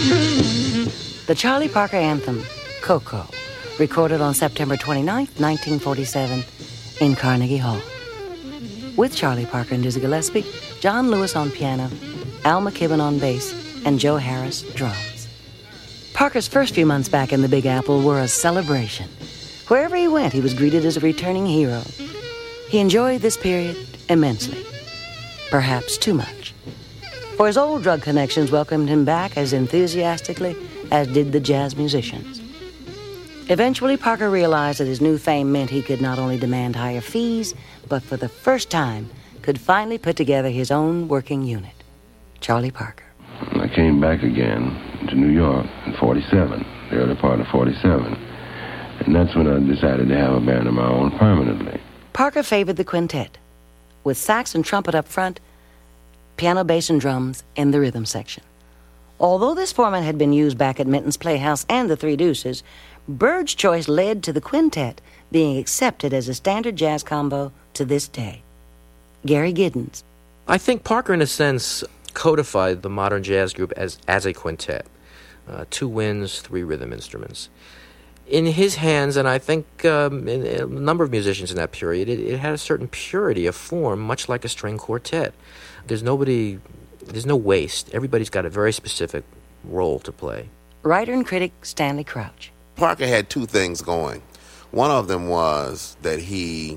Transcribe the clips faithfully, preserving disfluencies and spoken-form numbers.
The Charlie Parker anthem, Coco, recorded on September twenty-ninth, nineteen forty-seven, in Carnegie Hall. With Charlie Parker and Dizzy Gillespie, John Lewis on piano, Al McKibben on bass, and Joe Harris drums. Parker's first few months back in the Big Apple were a celebration. Wherever he went, he was greeted as a returning hero. He enjoyed this period immensely, perhaps too much. For his old drug connections welcomed him back as enthusiastically as did the jazz musicians. Eventually, Parker realized that his new fame meant he could not only demand higher fees, but for the first time could finally put together his own working unit, Charlie Parker. I came back again to New York in forty-seven, the early part of forty-seven, and that's when I decided to have a band of my own permanently. Parker favored the quintet, with sax and trumpet up front, piano, bass, and drums in the rhythm section. Although this format had been used back at Minton's Playhouse and the Three Deuces, Bird's choice led to the quintet being accepted as a standard jazz combo to this day. Gary Giddens. I think Parker, in a sense, codified the modern jazz group as, as a quintet. Uh, two winds, three rhythm instruments. In his hands, and I think um, in, in a number of musicians in that period, it, it had a certain purity of form, much like a string quartet. There's nobody... There's no waste. Everybody's got a very specific role to play. Writer and critic Stanley Crouch. Parker had two things going. One of them was that he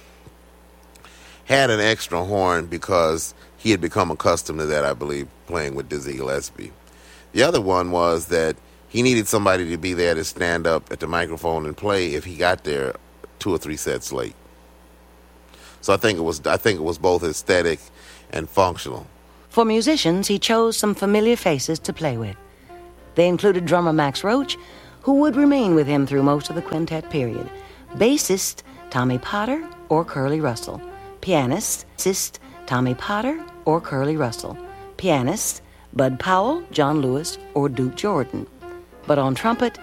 had an extra horn because he had become accustomed to that, I believe, playing with Dizzy Gillespie. The other one was that he needed somebody to be there to stand up at the microphone and play if he got there two or three sets late. So I think it was I think it was both aesthetic and functional. For musicians, he chose some familiar faces to play with. They included drummer Max Roach, who would remain with him through most of the quintet period, bassist Tommy Potter or Curly Russell, pianist Tommy Potter or Curly Russell, pianist Bud Powell, John Lewis, or Duke Jordan. But on trumpet,